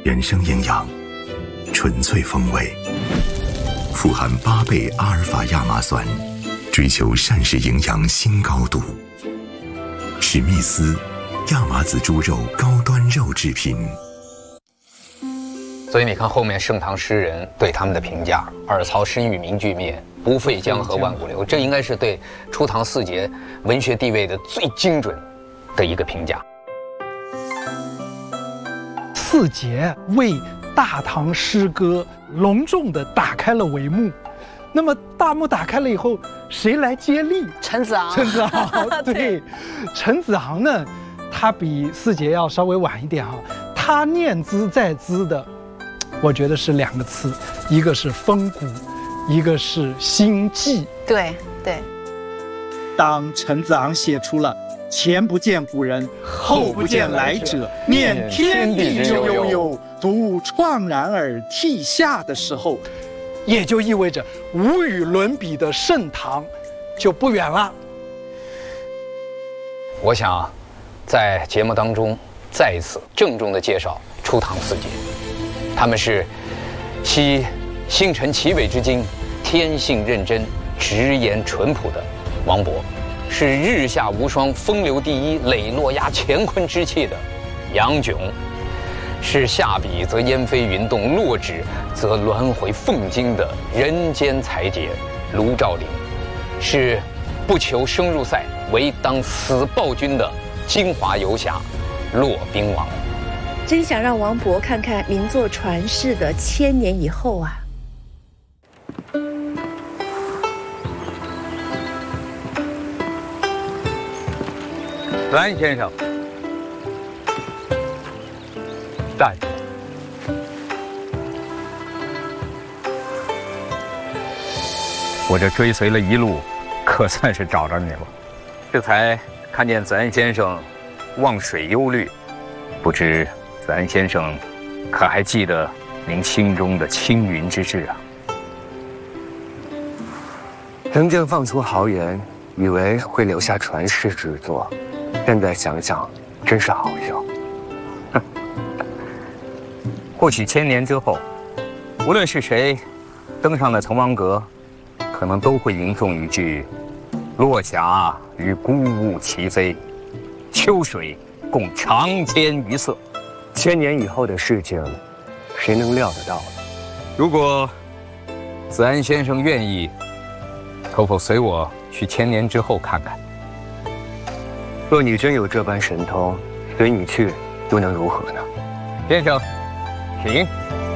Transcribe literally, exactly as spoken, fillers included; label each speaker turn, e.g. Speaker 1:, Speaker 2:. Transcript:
Speaker 1: 原生营养，纯粹风味，富含八倍阿尔法亚麻酸，追求膳食营养新高度。史密斯亚麻籽猪肉高端肉制品。
Speaker 2: 所以你看后面盛唐诗人对他们的评价：尔曹身与名俱灭，不废江河万古流。这应该是对初唐四杰文学地位的最精准的一个评价。
Speaker 3: 四杰为大唐诗歌隆重地打开了帷幕。那么大幕打开了以后，谁来接力？
Speaker 4: 陈子昂。
Speaker 3: 陈子昂，对，陈子昂呢，他比四杰要稍微晚一点哈。他念兹在兹的，我觉得是两个词，一个是风骨，一个是心悸。
Speaker 4: 对对。
Speaker 5: 当陈子昂写出了“前不见古人，后不见来者，念天地之悠悠，独怆然而涕下”的时候，
Speaker 3: 也就意味着无与伦比的盛唐就不远了。
Speaker 2: 我想在节目当中再一次郑重地介绍初唐四杰，他们是昔星辰奇伟之精，天性认真，直言淳朴的王勃，是日下无双，风流第一，磊落压乾坤之气的杨炯，是下笔则烟飞云动，落纸则鸾回凤惊的人间才杰卢照邻，是不求生入塞，唯当死报君的京华游侠骆宾王。
Speaker 6: 真想让王勃看看名作传世的千年以后啊！
Speaker 2: 子安先生，站住！我这追随了一路，可算是找着你了。这才看见子安先生望水忧虑，不知子安先生可还记得您心中的青云之志啊？
Speaker 7: 真正放出豪言，以为会留下传世之作，现在想想，真是好笑。
Speaker 2: 或许千年之后，无论是谁登上了滕王阁，可能都会吟诵一句：“落霞与孤鹜齐飞，秋水共长天一色。”
Speaker 7: 千年以后的事情，谁能料得到呢？
Speaker 2: 如果子安先生愿意，可否随我去千年之后看看？
Speaker 7: 若你真有这般神通，随你去又能如何呢？
Speaker 2: 先生，请。